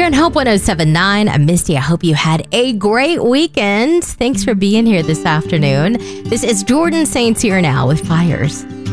on Hope 107.9. I'm Misty. I hope you had a great weekend. Thanks for being here this afternoon. This is Jordan St. Cyr now with Fires.